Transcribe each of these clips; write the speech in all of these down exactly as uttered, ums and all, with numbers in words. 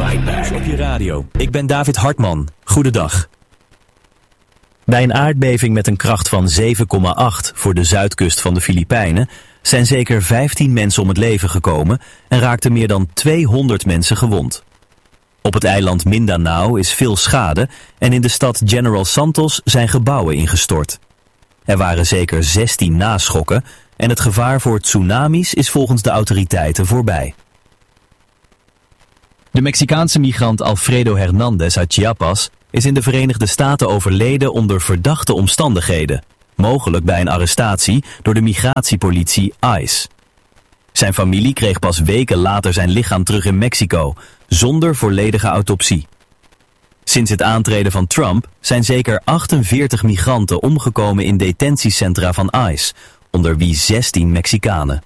Op je radio. Ik ben David Hartman. Goedendag. Bij een aardbeving met een kracht van zeven komma acht voor de zuidkust van de Filipijnen zijn zeker vijftien mensen om het leven gekomen en raakten meer dan tweehonderd mensen gewond. Op het eiland Mindanao is veel schade en in de stad General Santos zijn gebouwen ingestort. Er waren zeker zestien naschokken en het gevaar voor tsunamis is volgens de autoriteiten voorbij. De Mexicaanse migrant Alfredo Hernandez uit Chiapas is in de Verenigde Staten overleden onder verdachte omstandigheden, mogelijk bij een arrestatie door de migratiepolitie ICE. Zijn familie kreeg pas weken later zijn lichaam terug in Mexico, zonder volledige autopsie. Sinds het aantreden van Trump zijn zeker achtenveertig migranten omgekomen in detentiecentra van ICE, onder wie zestien Mexicanen.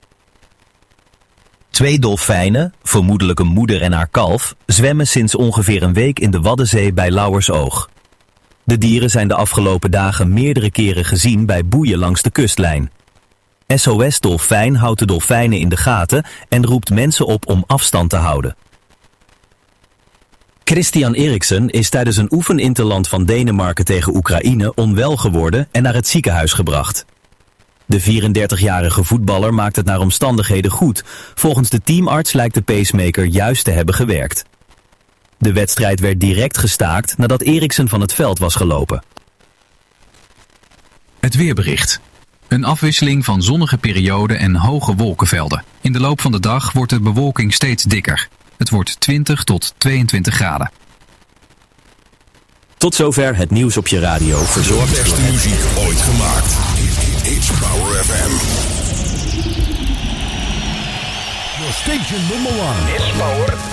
Twee dolfijnen, vermoedelijk een moeder en haar kalf, zwemmen sinds ongeveer een week in de Waddenzee bij Lauwersoog. De dieren zijn de afgelopen dagen meerdere keren gezien bij boeien langs de kustlijn. S O S Dolfijn houdt de dolfijnen in de gaten en roept mensen op om afstand te houden. Christian Eriksen is tijdens een oefeninterland van Denemarken tegen Oekraïne onwel geworden en naar het ziekenhuis gebracht. De vierendertigjarige voetballer maakt het naar omstandigheden goed. Volgens de teamarts lijkt de pacemaker juist te hebben gewerkt. De wedstrijd werd direct gestaakt nadat Eriksen van het veld was gelopen. Het weerbericht. Een afwisseling van zonnige perioden en hoge wolkenvelden. In de loop van de dag wordt de bewolking steeds dikker. Het wordt twintig tot tweeëntwintig graden. Tot zover het nieuws op je radio. Verzorgd de beste muziek ooit gemaakt. It's Power F M. Your station number one. It's Power